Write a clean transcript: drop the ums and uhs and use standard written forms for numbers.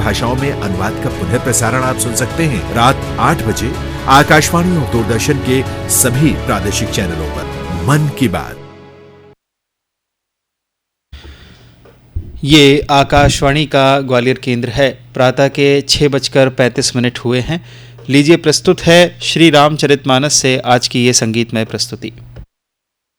भाषाओं में अनुवाद का पुनः प्रसारण आप सुन सकते हैं रात 8 बजे आकाशवाणी और दूरदर्शन के सभी प्रादेशिक चैनलों पर। मन की बात। ये आकाशवाणी का ग्वालियर केंद्र है। प्रातः के 6:35 हुए हैं। लीजिए प्रस्तुत है श्री रामचरितमानस से आज की ये संगीतमय प्रस्तुति।